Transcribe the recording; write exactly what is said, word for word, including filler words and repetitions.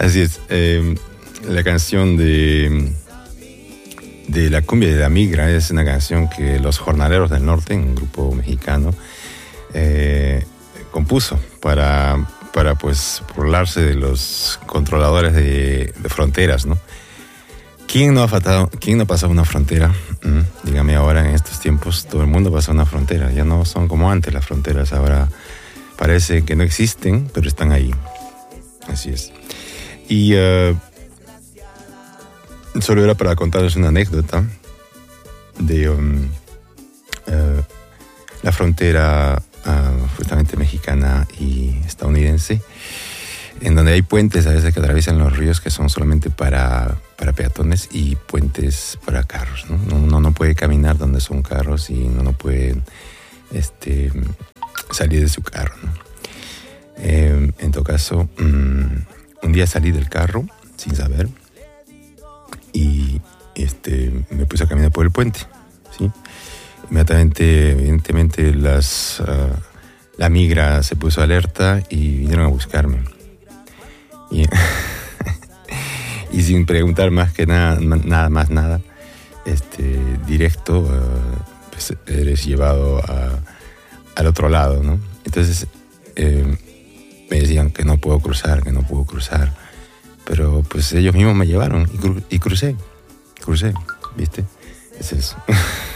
Así es. Eh, la canción de, de La Cumbia de la Migra es una canción que los Jornaleros del Norte, un grupo mexicano, eh, compuso para, para pues, burlarse de los controladores de, de fronteras, ¿no? ¿Quién no ha fatado, quién no ha pasado una frontera? ¿Mm? Dígame ahora, en estos tiempos, todo el mundo pasa una frontera. Ya no son como antes las fronteras. Ahora parece que no existen, pero están ahí. Así es. Y uh, solo era para contarles una anécdota de um, uh, la frontera uh, justamente mexicana y estadounidense, en donde hay puentes a veces que atraviesan los ríos que son solamente para, para peatones y puentes para carros, ¿no? Uno no puede caminar donde son carros y uno no puede este, salir de su carro, ¿no? Eh, en todo caso, um, un día salí del carro sin saber y este, me puse a caminar por el puente, ¿sí? Inmediatamente, evidentemente, las, uh, la migra se puso alerta y vinieron a buscarme. Y, y sin preguntar más que nada, nada más nada, este, directo, uh, pues eres llevado a, al otro lado, ¿no? Entonces eh, me decían que no puedo cruzar, que no puedo cruzar, pero pues ellos mismos me llevaron y, cru- y crucé, crucé, ¿viste? Es eso.